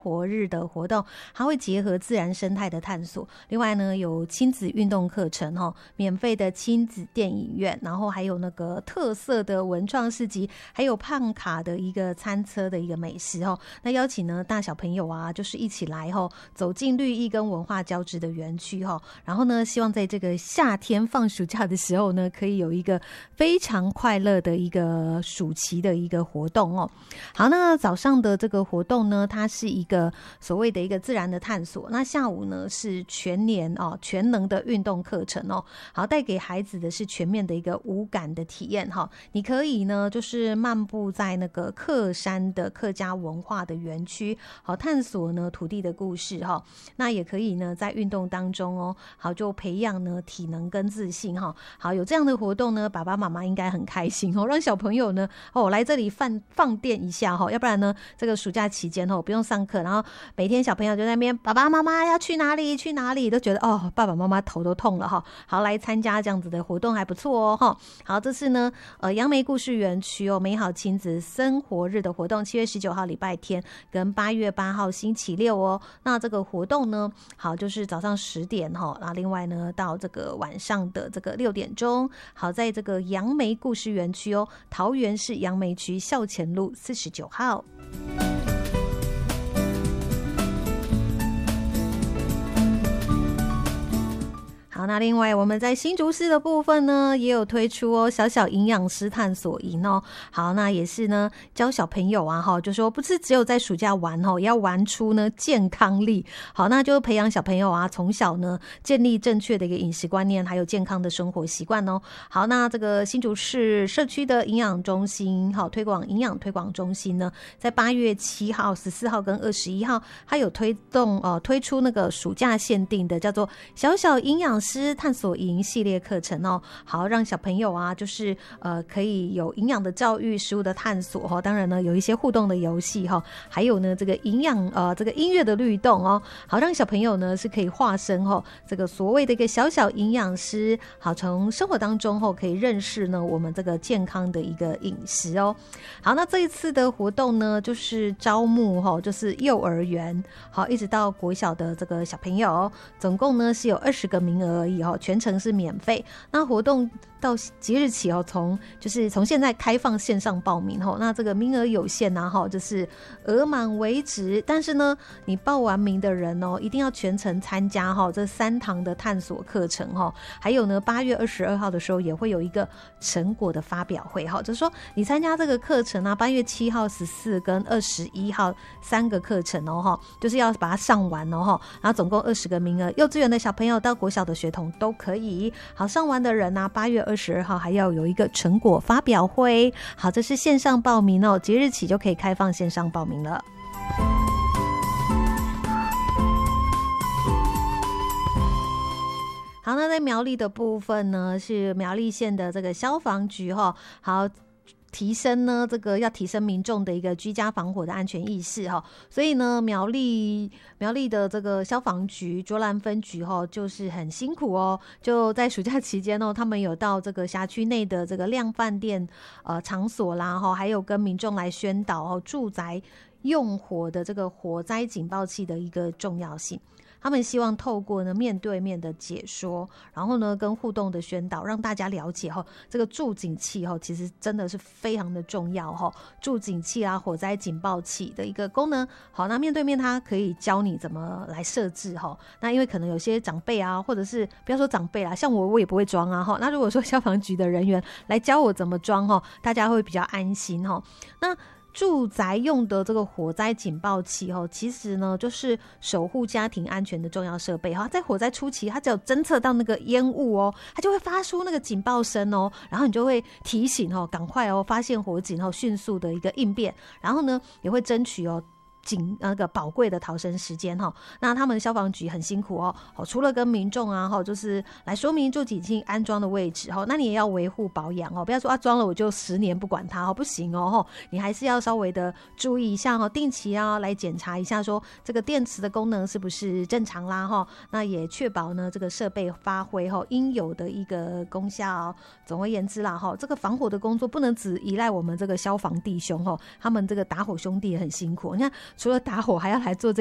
活日的活动，它会结合自然生态的探索。另外呢，有亲子运动课程免费的亲子电影院，然后还有那个特色的文创市集，还有胖卡的一个餐车的一个美食那邀请呢大小朋友啊，就是一起来走进绿意跟文化交织的园区然后呢，希望在这个夏天放暑假的时候呢，可以有一个非常快乐的一个暑期的一个活动好，那早上的这个活动呢，它是一个所谓的一个自然的探索，那下午呢是全年全能的运动课程好，带给孩子的是全面的一个五感的体验你可以呢就是漫步在那个客山的客家文化的园区，好，探索呢土地的故事那也可以呢在运动当中好，就培养呢体能跟自信好，有这样的活动呢，爸爸妈妈应该很开心让小朋友呢来这里放电一下要不然呢这个暑假期间不用上课，然后每天小朋友就在那边爸爸妈妈要去哪里去哪里，都觉得爸爸妈妈头都痛了好，来参加这样子的活动还不错好，这次呢杨梅故事园区美好亲子生活日的活动，7月19号礼拜天跟8月8号星期六那这个活动呢，好，就是早上10点那另外呢到这个晚上的这个6点钟，好，在这个杨梅故事园区桃园市杨梅区校前路49号。好，那另外我们在新竹市的部分呢，也有推出小小营养师探索营好，那也是呢教小朋友啊就说不是只有在暑假玩也要玩出呢健康力。好，那就培养小朋友啊从小呢建立正确的一个饮食观念，还有健康的生活习惯好，那这个新竹市社区的营养中心营养推广中心呢，在8月7号、14号跟21号，它有推出那个暑假限定的叫做小小营养师探索营系列课程好，让小朋友啊就是可以有营养的教育、食物的探索当然呢有一些互动的游戏还有呢这个营养这个音乐的律动好，让小朋友呢是可以化身这个所谓的一个小小营养师，好，从生活当中可以认识呢我们这个健康的一个饮食好，那这一次的活动呢，就是招募就是幼儿园好一直到国小的这个小朋友总共呢是有20个名额而已全程是免费。那活动到即日起就是从现在开放线上报名那这个名额有限就是额满为止，但是呢你报完名的人一定要全程参加这3堂的探索课程还有呢8月22号的时候也会有一个成果的发表会就是说你参加这个课程8月7号、14跟21号3个课程就是要把它上完然后总共20个名额，幼稚园的小朋友到国小的学童都可以。好，上完的人8月22号还要有一个成果发表会。好，这是线上报名即日起就可以开放线上报名了。好，那在苗栗的部分呢，是苗栗县的这个消防局好提升呢这个要提升民众的一个居家防火的安全意识所以呢苗栗的这个消防局卓兰分局就是很辛苦就在暑假期间他们有到这个辖区内的这个量贩店场所啦还有跟民众来宣导住宅用火的这个火灾警报器的一个重要性。他们希望透过呢面对面的解说，然后呢跟互动的宣导，让大家了解这个助警器其实真的是非常的重要助警器啊火灾警报器的一个功能。好，那面对面它可以教你怎么来设置那因为可能有些长辈啊，或者是不要说长辈啦，像我也不会装啊那如果说消防局的人员来教我怎么装大家会比较安心那住宅用的这个火灾警报器其实呢就是守护家庭安全的重要设备在火灾初期它只有侦测到那个烟雾它就会发出那个警报声然后你就会提醒赶快发现火警迅速的一个应变，然后呢也会争取那个宝贵的逃生时间那他们消防局很辛苦除了跟民众啊就是来说明助警器安装的位置那你也要维护保养不要说装了我就10年不管它不行你还是要稍微的注意一下定期来检查一下说这个电池的功能是不是正常啦那也确保呢这个设备发挥应有的一个功效总而言之啦这个防火的工作不能只依赖我们这个消防弟兄他们这个打火兄弟也很辛苦。你看除了打火还要来做这